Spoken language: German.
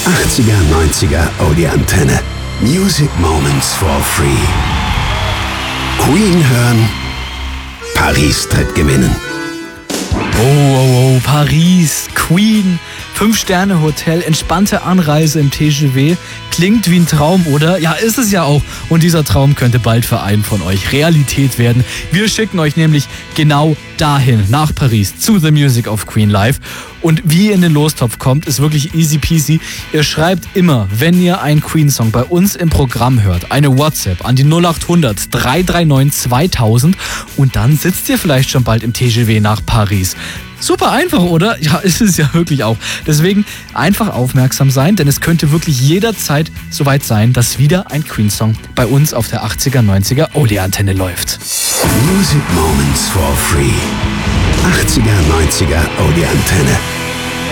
80er, 90er, oh die Antenne. Music Moments for Free. Queen hören, Paris tritt gewinnen. Oh, Paris, Queen, 5-Sterne-Hotel, entspannte Anreise im TGV. Klingt wie ein Traum, oder? Ja, ist es ja auch. Und dieser Traum könnte bald für einen von euch Realität werden. Wir schicken euch nämlich genau dahin, nach Paris, zu The Music of Queen Live. Und wie ihr in den Lostopf kommt, ist wirklich easy peasy. Ihr schreibt immer, wenn ihr einen Queen-Song bei uns im Programm hört, eine WhatsApp an die 0800 339 2000 und dann sitzt ihr vielleicht schon bald im TGV nach Paris. Super einfach, oder? Ja, ist es ja wirklich auch. Deswegen einfach aufmerksam sein, denn es könnte wirklich jederzeit soweit sein, dass wieder ein Queen-Song bei uns auf der 80er, 90er OD-Antenne läuft. Music Moments for Free. 80er, 90er, OD-Antenne.